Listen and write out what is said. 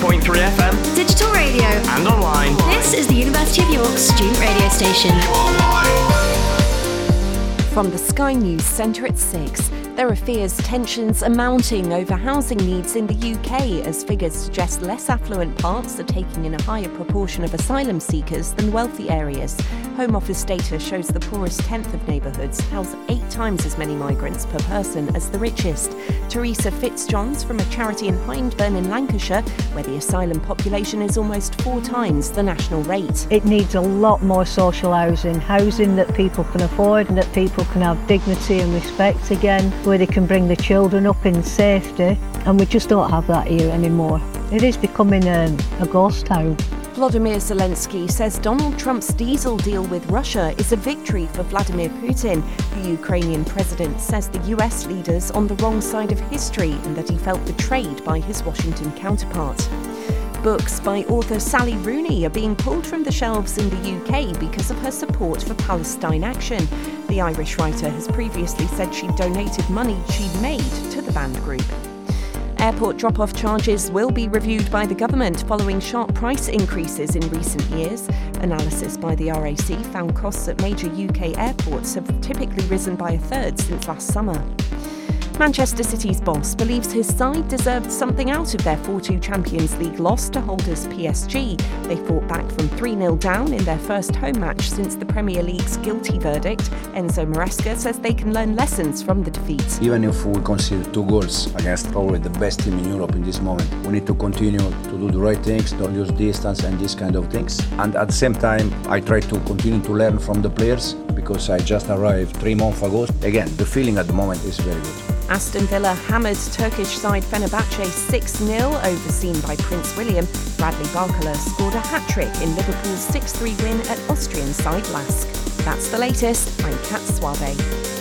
93.3 FM, digital radio, and online. This is the University of York student radio station. From the Sky News Centre at 6, there are fears tensions are mounting over housing needs in the UK as figures suggest less affluent parts are taking in a higher proportion of asylum seekers than wealthy areas. Home Office data shows the poorest tenth of neighbourhoods house 8 times as many migrants per person as the richest. Teresa Fitzjohns from a charity in Hyndburn in Lancashire, where the asylum population is almost 4 times the national rate. It needs a lot more social housing that people can afford and that people can have dignity and respect again, where they can bring the children up in safety, and we just don't have that here anymore. It is becoming a ghost town. Volodymyr Zelensky says Donald Trump's diesel deal with Russia is a victory for Vladimir Putin. The Ukrainian president says the US leader's on the wrong side of history and that he felt betrayed by his Washington counterpart. Books by author Sally Rooney are being pulled from the shelves in the UK because of her support for Palestine Action. The Irish writer has previously said she donated money she'd made to the banned group. Airport drop-off charges will be reviewed by the government following sharp price increases in recent years. Analysis by the RAC found costs at major UK airports have typically risen by a third since last summer. Manchester City's boss believes his side deserved something out of their 4-2 Champions League loss to holders PSG. They fought back from 3-0 down in their first home match since the Premier League's guilty verdict. Enzo Maresca says they can learn lessons from the defeat. Even if we concede 2 goals against probably the best team in Europe in this moment, we need to continue to do the right things, don't use distance and these kind of things. And at the same time, I try to continue to learn from the players because I just arrived 3 months ago. Again, the feeling at the moment is very good. Aston Villa hammered Turkish side Fenerbahce 6-0, overseen by Prince William. Bradley Barcola scored a hat-trick in Liverpool's 6-3 win at Austrian side Lask. That's the latest. I'm Kat Suave.